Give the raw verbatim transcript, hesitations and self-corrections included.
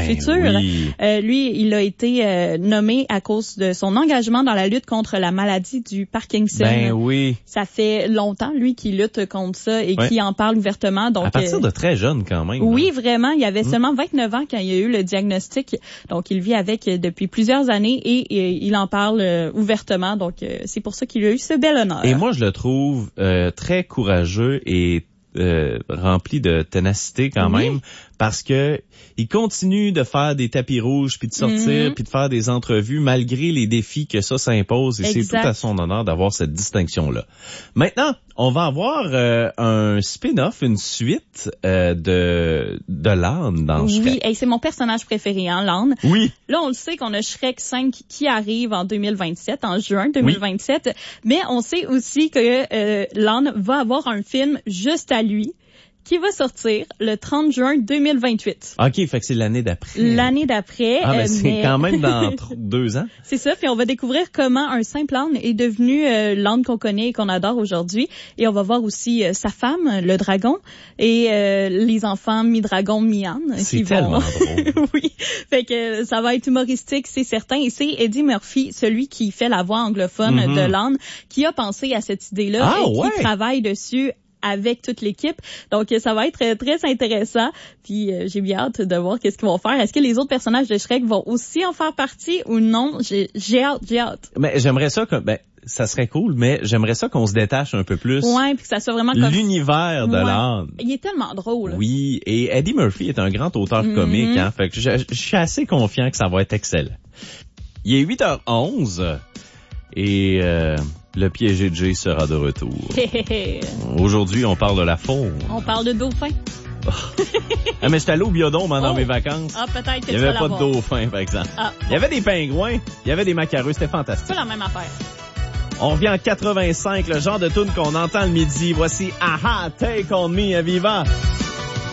futur. Oui. Euh, lui, il a été euh, nommé à cause de son engagement dans la lutte contre la maladie du Parkinson. Ben oui. Ça fait longtemps, lui, qui lutte contre ça et ouais. qui en parle ouvertement. Donc, à partir euh, de très jeune, quand même. Oui, hein. vraiment. Il avait mm. seulement vingt-neuf ans quand il a eu le diagnostic. Donc, il vit avec depuis plusieurs années et, et il en parle euh, ouvertement. Donc, euh, c'est pour ça qu'il a eu ce bel honneur. Et moi, je le trouve euh, très courageux et euh, rempli de ténacité quand oui. même, parce que il continue de faire des tapis rouges, puis de sortir, mm-hmm. puis de faire des entrevues, malgré les défis que ça s'impose. Et exact. c'est tout à son honneur d'avoir cette distinction-là. Maintenant, on va avoir euh, un spin-off, une suite euh, de de l'âne dans Shrek. Oui, hey, c'est mon personnage préféré, hein, l'âne. Oui. Là, on le sait qu'on a Shrek cinq qui arrive en deux mille vingt-sept, en juin deux mille vingt-sept. Oui. Mais on sait aussi que euh, l'âne va avoir un film juste à lui, qui va sortir le trente juin deux mille vingt-huit. OK, fait que c'est l'année d'après. L'année d'après. Ah, ben euh, c'est mais... quand même dans deux ans. C'est ça, puis on va découvrir comment un simple âne est devenu euh, l'âne qu'on connaît et qu'on adore aujourd'hui. Et on va voir aussi euh, sa femme, le dragon, et euh, les enfants mi-dragon, mi-âne. C'est qui tellement vont... drôle. Oui, fait que ça va être humoristique, c'est certain. Et c'est Eddie Murphy, celui qui fait la voix anglophone mm-hmm. de l'âne, qui a pensé à cette idée-là ah, et ouais. qui travaille dessus avec toute l'équipe. Donc, ça va être très intéressant. Puis, euh, j'ai bien hâte de voir qu'est-ce qu'ils vont faire. Est-ce que les autres personnages de Shrek vont aussi en faire partie ou non? J'ai, j'ai hâte, j'ai hâte. Mais j'aimerais ça que, ben, ça serait cool, mais j'aimerais ça qu'on se détache un peu plus. Ouais, puis que ça soit vraiment comme l'univers de ouais. l'âne. Il est tellement drôle. Oui, et Eddie Murphy est un grand auteur mm-hmm. comique, hein. Fait que je, je suis assez confiant que ça va être excellent. Il est huit heures onze et euh, le piégé de Jay sera de retour. Aujourd'hui, on parle de la faune. On parle de dauphin. ah, mais j'étais allé au biodôme hein, dans oh. mes vacances. Ah, peut-être que il y tu avait vas pas de dauphin, par exemple. Ah, bon. Il y avait des pingouins, il y avait des macareux, c'était fantastique. C'est pas la même affaire. On revient en quatre-vingt-cinq, le genre de tune qu'on entend le midi. Voici Aha, Take On Me, à Viva.